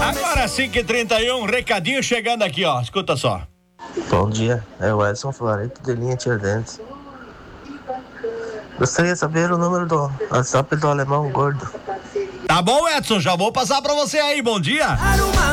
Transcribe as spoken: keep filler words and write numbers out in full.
Agora cinco e trinta e um, recadinho chegando aqui, ó. Escuta só. Bom dia, é o Edson Floreto de Linha Tiradentes. Gostaria de saber o número do WhatsApp do Alemão Gordo. Tá bom, Edson, já vou passar pra você aí, bom dia.